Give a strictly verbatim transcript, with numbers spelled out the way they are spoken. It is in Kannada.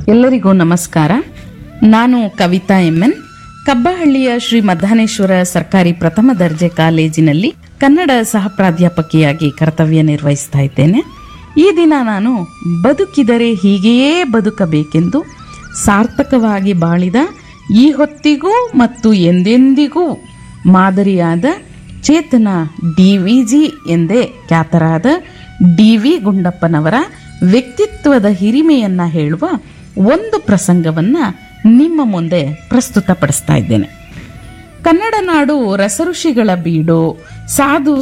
ಎಲ್ಲರಿಗೂ ನಮಸ್ಕಾರ. ನಾನು ಕವಿತಾ ಎಂ ಎನ್, ಕಬ್ಬಹಳ್ಳಿಯ ಶ್ರೀ ಮದ್ದಾನೇಶ್ವರ ಸರ್ಕಾರಿ ಪ್ರಥಮ ದರ್ಜೆ ಕಾಲೇಜಿನಲ್ಲಿ ಕನ್ನಡ ಸಹ ಪ್ರಾಧ್ಯಾಪಕಿಯಾಗಿ ಕರ್ತವ್ಯ ನಿರ್ವಹಿಸ್ತಾ ಇದ್ದೇನೆ. ಈ ದಿನ ನಾನು ಬದುಕಿದರೆ ಹೀಗೆಯೇ ಬದುಕಬೇಕೆಂದು ಸಾರ್ಥಕವಾಗಿ ಬಾಳಿದ ಈ ಹೊತ್ತಿಗೂ ಮತ್ತು ಎಂದೆಂದಿಗೂ ಮಾದರಿಯಾದ ಚೇತನ ಡಿ ವಿ ಜಿ ಎಂದೇ ಖ್ಯಾತರಾದ ಡಿ ವಿ ಗುಂಡಪ್ಪನವರ ವ್ಯಕ್ತಿತ್ವದ ಹಿರಿಮೆಯನ್ನ ಹೇಳುವ ಒಂದು ಪ್ರಸಂಗವನ್ನ ನಿಮ್ಮ ಮುಂದೆ ಪ್ರಸ್ತುತಪಡಿಸ್ತಾ ಇದ್ದೇನೆ. ಕನ್ನಡ ನಾಡು ರಸಋಷಿಗಳ ಬೀಡು, ಸಾಧು